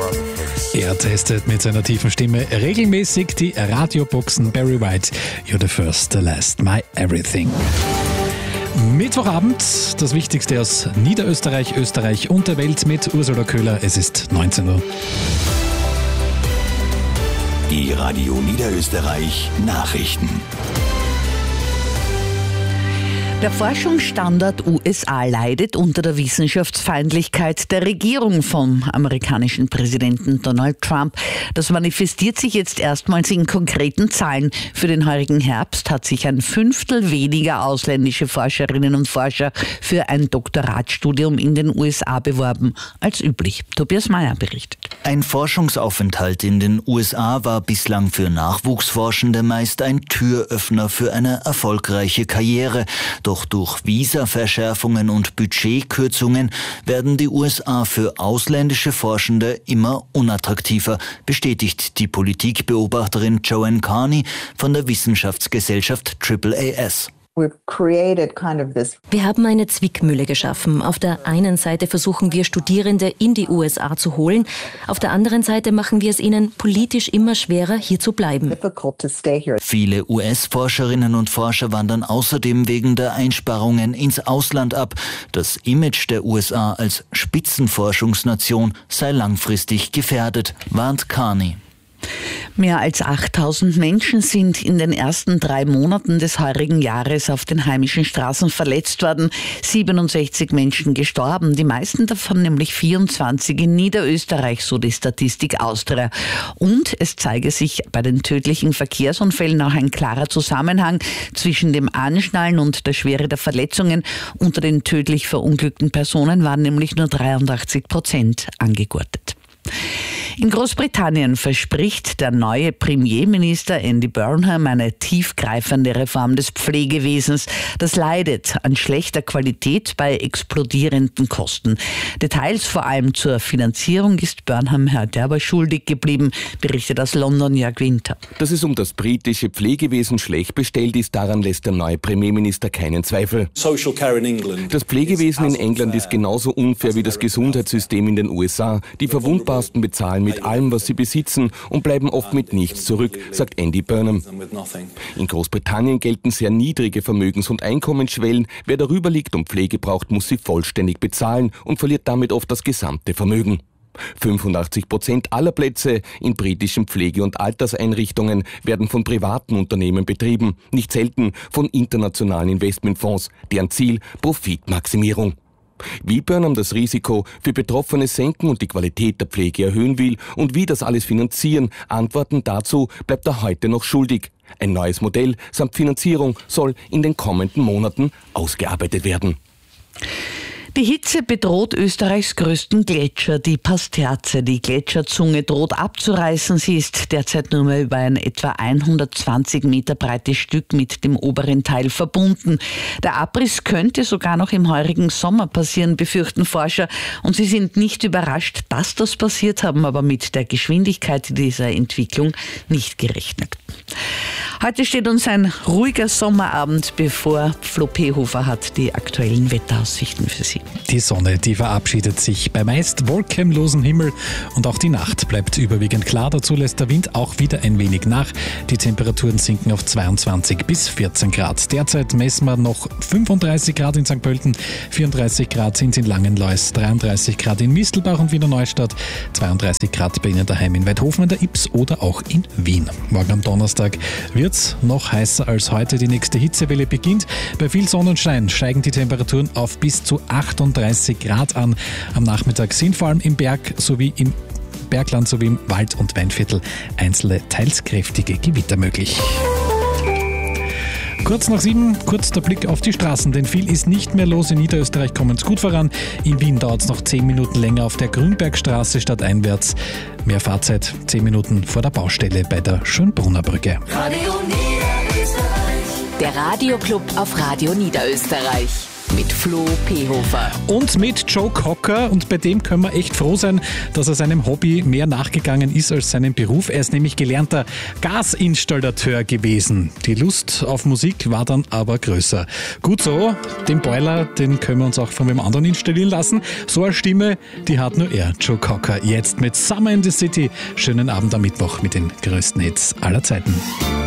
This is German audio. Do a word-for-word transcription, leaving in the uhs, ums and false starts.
Er testet mit seiner tiefen Stimme regelmäßig die Radioboxen. Barry White, You're the First, the Last, My Everything. Mittwochabend, das Wichtigste aus Niederösterreich, Österreich und der Welt mit Ursula Köhler. Es ist neunzehn Uhr. Die Radio Niederösterreich Nachrichten. Der Forschungsstandort U S A leidet unter der Wissenschaftsfeindlichkeit der Regierung vom amerikanischen Präsidenten Donald Trump. Das manifestiert sich jetzt erstmals in konkreten Zahlen. Für den heurigen Herbst hat sich ein Fünftel weniger ausländische Forscherinnen und Forscher für ein Doktoratstudium in den U S A beworben als üblich. Tobias Mayer berichtet. Ein Forschungsaufenthalt in den U S A war bislang für Nachwuchsforschende meist ein Türöffner für eine erfolgreiche Karriere. Doch durch Visaverschärfungen und Budgetkürzungen werden die U S A für ausländische Forschende immer unattraktiver, bestätigt die Politikbeobachterin Joanne Carney von der Wissenschaftsgesellschaft Triple A S. Wir haben eine Zwickmühle geschaffen. Auf der einen Seite versuchen wir, Studierende in die U S A zu holen. Auf der anderen Seite machen wir es ihnen politisch immer schwerer, hier zu bleiben. Viele U S-Forscherinnen und Forscher wandern außerdem wegen der Einsparungen ins Ausland ab. Das Image der U S A als Spitzenforschungsnation sei langfristig gefährdet, warnt Carney. Mehr als achttausend Menschen sind in den ersten drei Monaten des heurigen Jahres auf den heimischen Straßen verletzt worden. siebenundsechzig Menschen gestorben, die meisten davon nämlich vierundzwanzig in Niederösterreich, so die Statistik Austria. Und es zeige sich bei den tödlichen Verkehrsunfällen auch ein klarer Zusammenhang zwischen dem Anschnallen und der Schwere der Verletzungen. Unter den tödlich verunglückten Personen waren nämlich nur dreiundachtzig Prozent angegurtet. In Großbritannien verspricht der neue Premierminister Andy Burnham eine tiefgreifende Reform des Pflegewesens. Das leidet an schlechter Qualität bei explodierenden Kosten. Details vor allem zur Finanzierung ist Burnham Herr Derber schuldig geblieben, berichtet aus London Jörg Winter. Dass es um das britische Pflegewesen schlecht bestellt ist, daran lässt der neue Premierminister keinen Zweifel. Das Pflegewesen in England ist genauso unfair wie das Gesundheitssystem in den U S A. Die Verwundbarsten bezahlen mit allem, was sie besitzen und bleiben oft mit nichts zurück, sagt Andy Burnham. In Großbritannien gelten sehr niedrige Vermögens- und Einkommensschwellen. Wer darüber liegt und Pflege braucht, muss sie vollständig bezahlen und verliert damit oft das gesamte Vermögen. fünfundachtzig Prozent aller Plätze in britischen Pflege- und Alterseinrichtungen werden von privaten Unternehmen betrieben, nicht selten von internationalen Investmentfonds, deren Ziel Profitmaximierung. Wie Burnham das Risiko für Betroffene senken und die Qualität der Pflege erhöhen will und wie das alles finanzieren, Antworten dazu bleibt er heute noch schuldig. Ein neues Modell samt Finanzierung soll in den kommenden Monaten ausgearbeitet werden. Die Hitze bedroht Österreichs größten Gletscher, die Pasterze. Die Gletscherzunge droht abzureißen. Sie ist derzeit nur mehr über ein etwa hundertzwanzig Meter breites Stück mit dem oberen Teil verbunden. Der Abriss könnte sogar noch im heurigen Sommer passieren, befürchten Forscher. Und sie sind nicht überrascht, dass das passiert, haben aber mit der Geschwindigkeit dieser Entwicklung nicht gerechnet. Heute steht uns ein ruhiger Sommerabend bevor. Flo Pehofer hat die aktuellen Wetteraussichten für Sie. Die Sonne, die verabschiedet sich bei meist wolkenlosem Himmel und auch die Nacht bleibt überwiegend klar. Dazu lässt der Wind auch wieder ein wenig nach. Die Temperaturen sinken auf zweiundzwanzig bis vierzehn Grad. Derzeit messen wir noch fünfunddreißig Grad in Sankt Pölten, vierunddreißig Grad sind in Langenlois, dreiunddreißig Grad in Mistelbach und Wiener Neustadt, zweiunddreißig Grad bei Ihnen daheim in Weidhofen an der Ybbs oder auch in Wien. Morgen am Donnerstag wird es noch heißer als heute. Die nächste Hitzewelle beginnt. Bei viel Sonnenschein steigen die Temperaturen auf bis zu achtunddreißig Grad an. Am Nachmittag sind vor allem im Berg sowie im Bergland sowie im Wald- und Weinviertel einzelne teils kräftige Gewitter möglich. Kurz nach sieben, kurz der Blick auf die Straßen, denn viel ist nicht mehr los. In Niederösterreich kommen es gut voran. In Wien dauert es noch zehn Minuten länger auf der Grünbergstraße stadteinwärts. Mehr Fahrzeit zehn Minuten vor der Baustelle bei der Schönbrunner Brücke. Radio Niederösterreich. Der Radioclub auf Radio Niederösterreich. mit Flo Pehofer. Und mit Joe Cocker, und bei dem können wir echt froh sein, dass er seinem Hobby mehr nachgegangen ist als seinem Beruf. Er ist nämlich gelernter Gasinstallateur gewesen. Die Lust auf Musik war dann aber größer. Gut so, den Boiler, den können wir uns auch von wem anderen installieren lassen. So eine Stimme, die hat nur er, Joe Cocker. Jetzt mit Summer in the City. Schönen Abend am Mittwoch mit den größten Hits aller Zeiten.